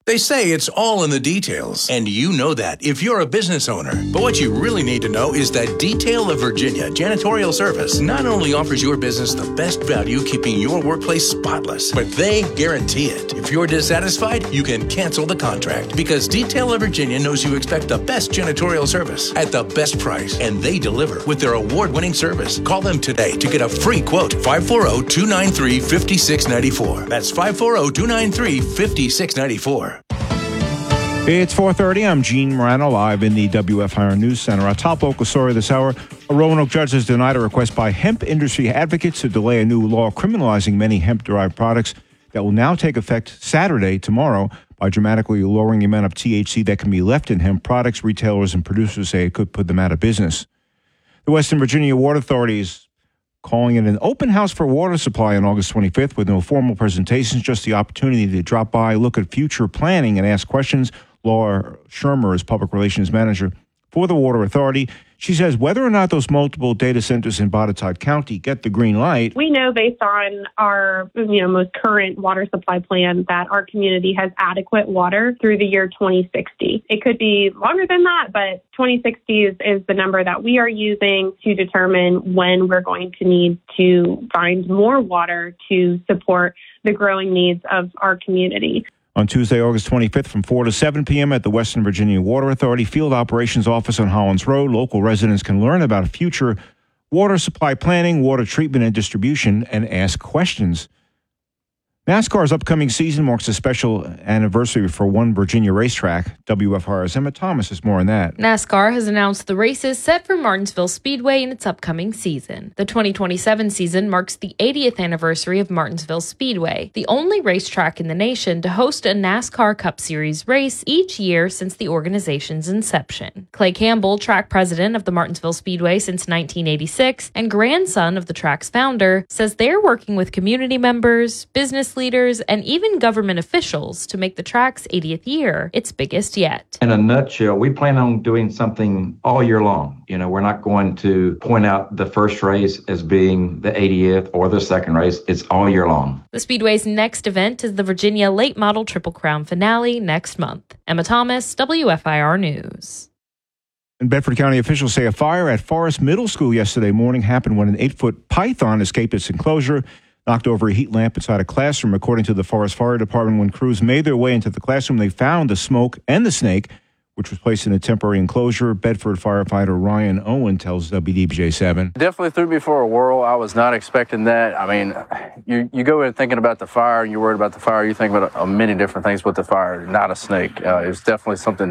They say it's all in the details, and you know that if you're a business owner. But what you really need to know is that Detail of Virginia Janitorial Service not only offers your business the best value keeping your workplace spotless, but they guarantee it. If you're dissatisfied, you can cancel the contract because Detail of Virginia knows you expect the best janitorial service at the best price, and they deliver with their award-winning service. Call them today to get a free quote. 540-293-5694. That's 540-293-5694. It's 4:30. I'm Gene Morano, live in the WFIR News Center. Our top local story this hour, a Roanoke judge has denied a request by hemp industry advocates to delay a new law criminalizing many hemp-derived products that will now take effect Saturday, tomorrow, by dramatically lowering the amount of THC that can be left in hemp products. Retailers and producers say it could put them out of business. The Western Virginia Water Authority is calling it an open house for water supply on August 25th with no formal presentations, just the opportunity to drop by, look at future planning, and ask questions. Laura Shermer is Public Relations Manager for the Water Authority. She says whether or not those multiple data centers in Botetourt County get the green light. We know based on our most current water supply plan that our community has adequate water through the year 2060. It could be longer than that, but 2060 is the number that we are using to determine when we're going to need to find more water to support the growing needs of our community. On Tuesday, August 25th, from 4 to 7 p.m. at the Western Virginia Water Authority Field Operations Office on Hollins Road, local residents can learn about future water supply planning, water treatment and distribution, and ask questions. NASCAR's upcoming season marks a special anniversary for One Virginia Racetrack. WFIR's Emma Thomas has more on that. NASCAR has announced the races set for Martinsville Speedway in its upcoming season. The 2027 season marks the 80th anniversary of Martinsville Speedway, the only racetrack in the nation to host a NASCAR Cup Series race each year since the organization's inception. Clay Campbell, track president of the Martinsville Speedway since 1986 and grandson of the track's founder, says they're working with community members, business leaders, and even government officials to make the track's 80th year its biggest yet. In a nutshell, we plan on doing something all year long. We're not going to point out the first race as being the 80th or the second race. It's all year long. The Speedway's next event is the Virginia Late Model Triple Crown finale next month. Emma Thomas, WFIR News. In Bedford County, officials say a fire at Forest Middle School yesterday morning happened when an 8-foot python escaped its enclosure, knocked over a heat lamp inside a classroom. According to the Forest Fire Department, when crews made their way into the classroom, they found the smoke and the snake, which was placed in a temporary enclosure. Bedford firefighter Ryan Owen tells WDBJ7. Definitely threw me for a whirl. I was not expecting that. I mean, you go in thinking about the fire, and you're worried about the fire. You think about many different things with the fire, not a snake. It was definitely something